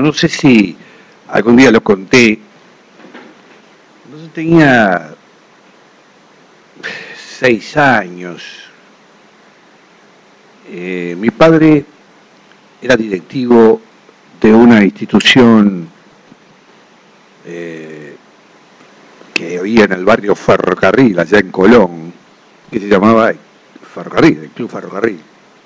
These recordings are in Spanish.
no sé si algún día lo conté. Entonces tenía 6 años. Mi padre era directivo de una institución que había en el barrio Ferrocarril, allá en Colón, que se llamaba Ferrocarril, el Club Ferrocarril.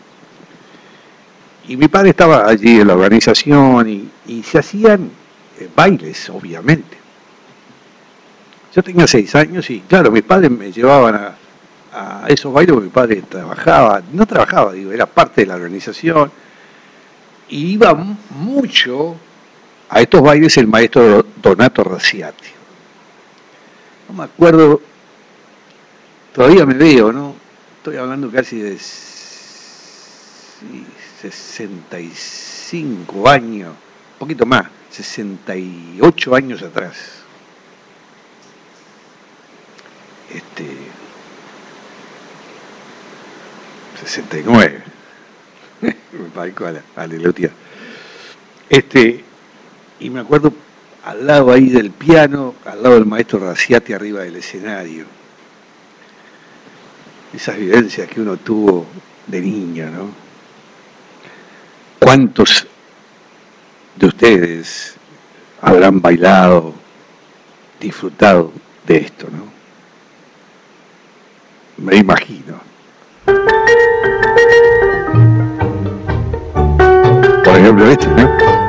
Y mi padre estaba allí en la organización y se hacían bailes, obviamente. Yo tenía 6 años y, claro, mis padres me llevaban a esos bailes porque mi padre no trabajaba, digo, era parte de la organización. Y iba mucho a estos bailes el maestro Donato Raciati. No me acuerdo, todavía me veo, ¿no? Estoy hablando casi de 65 años, un poquito más, 68 años atrás. 69. Me parezco a Lelotia. Y me acuerdo al lado ahí del piano, al lado del maestro Raciati arriba del escenario. Esas vivencias que uno tuvo de niño, ¿no? ¿Cuántos de ustedes habrán bailado, disfrutado de esto, no? Me imagino. Por ejemplo, ¿no?